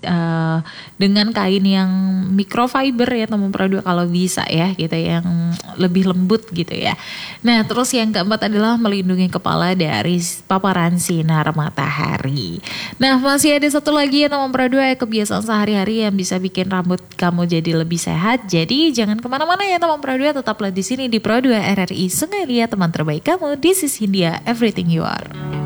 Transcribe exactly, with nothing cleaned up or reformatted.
uh, dengan kain yang microfiber ya teman Pro dua kalau bisa ya gitu, yang lebih lembut gitu ya. Nah terus yang keempat adalah melindungi kepala dari paparan sinar matahari. Nah masih ada satu lagi ya teman Pro dua, kebiasaan sehari-hari yang bisa bikin rambut kamu jadi lebih sehat. Jadi jangan kemana-mana ya teman Pro dua, tetaplah di sini di Pro dua R R I Sungai Liat, teman terbaik kamu. This is Hindia, everything you are.